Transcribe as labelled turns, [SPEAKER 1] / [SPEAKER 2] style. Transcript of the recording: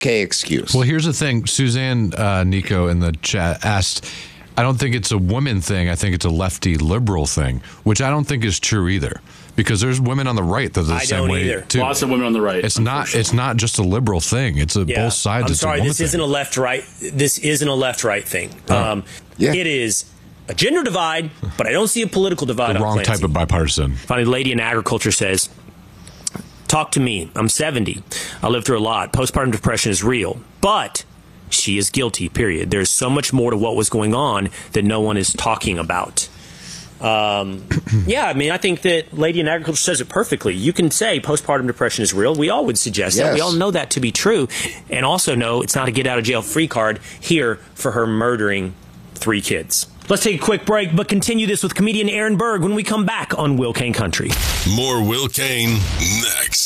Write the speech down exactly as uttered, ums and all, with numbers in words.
[SPEAKER 1] okay excuse.
[SPEAKER 2] Well, here's the thing. Suzanne uh, Nico in the chat asked, I don't think it's a woman thing. I think it's a lefty liberal thing, which I don't think is true either. Because there's women on the right that are the
[SPEAKER 3] I
[SPEAKER 2] same
[SPEAKER 3] don't
[SPEAKER 2] way
[SPEAKER 3] either.
[SPEAKER 2] too.
[SPEAKER 4] Lots of women on the right.
[SPEAKER 2] It's not. It's not just a liberal thing. It's a
[SPEAKER 3] Yeah.
[SPEAKER 2] both sides.
[SPEAKER 3] I'm
[SPEAKER 2] it's
[SPEAKER 3] sorry,
[SPEAKER 2] a
[SPEAKER 3] this
[SPEAKER 2] thing.
[SPEAKER 3] isn't a left right. This isn't a left right thing.
[SPEAKER 2] Oh.
[SPEAKER 3] Um,
[SPEAKER 1] Yeah.
[SPEAKER 3] It is a gender divide, but I don't see a political divide.
[SPEAKER 2] The
[SPEAKER 3] on
[SPEAKER 2] wrong
[SPEAKER 3] Clancy.
[SPEAKER 2] type of bipartisan.
[SPEAKER 3] Funny lady in agriculture says, "Talk to me. I'm seventy. I lived through a lot. Postpartum depression is real, but she is guilty. Period. There's so much more to what was going on that no one is talking about." Um, yeah, I mean, I think that Lady in Agriculture says it perfectly. You can say postpartum depression is real. We all would suggest that.
[SPEAKER 1] Yes.
[SPEAKER 3] We all know that to be true. And also know it's not a get-out-of-jail-free card here for her murdering three kids. Let's take a quick break, but continue this with comedian Aaron Berg when we come back on Will Kane Country.
[SPEAKER 5] More Will Kane next.